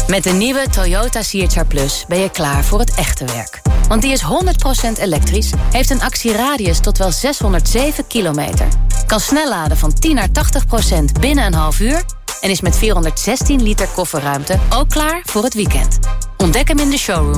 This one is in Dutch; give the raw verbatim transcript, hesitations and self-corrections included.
Met de nieuwe Toyota C H R Plus ben je klaar voor het echte werk. Want die is honderd procent elektrisch, heeft een actieradius tot wel zeshonderdzeven kilometer... kan snel laden van tien naar tachtig procent binnen een half uur... en is met vierhonderdzestien liter kofferruimte ook klaar voor het weekend. Ontdek hem in de showroom